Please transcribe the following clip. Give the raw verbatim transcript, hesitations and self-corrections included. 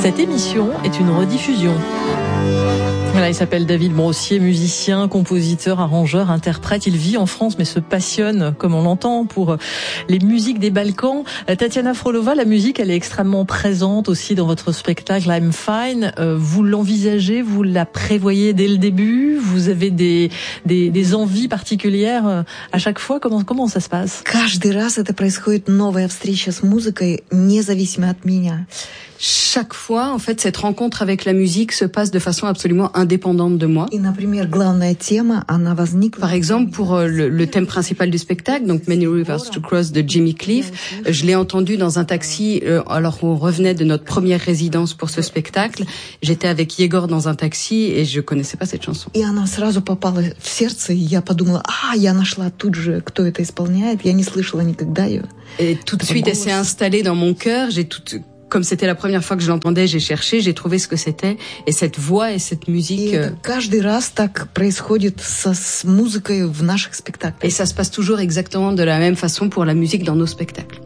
Cette émission est une rediffusion. Voilà, il s'appelle David Brossier, musicien, compositeur, arrangeur, interprète. Il vit en France mais se passionne, comme on l'entend, pour les musiques des Balkans. Tatiana Frolova, la musique, elle est extrêmement présente aussi dans votre spectacle I'm Fine. Vous l'envisagez, vous la prévoyez dès le début? Vous avez des, des, des envies particulières à chaque fois? Comment, comment ça se passe? Каждый раз это происходит новая встреча с музыкой, независимо от меня. Chaque fois, en fait, cette rencontre avec la musique se passe de façon absolument indépendante de moi. И, например, главная тема, она возникла... Par exemple, pour le, le thème principal du spectacle, donc Many Rivers to Cross de Jimmy Cliff, je l'ai entendu dans un taxi euh, alors qu'on revenait de notre première résidence pour ce spectacle. J'étais avec Yegor dans un taxi et je connaissais pas cette chanson. И она сразу попала в сердце, и я подумала, а, я нашла тут же, кто это исполняет, я не слышала никогда ее. Et tout de suite, elle s'est installée dans mon cœur, j'ai tout... Comme c'était la première fois que je l'entendais, j'ai cherché, j'ai trouvé ce que c'était. Et cette voix et cette musique... Et каждый раз так происходит со, с музыкой в наших спектаклях. Et ça se passe toujours exactement de la même façon pour la musique dans nos spectacles.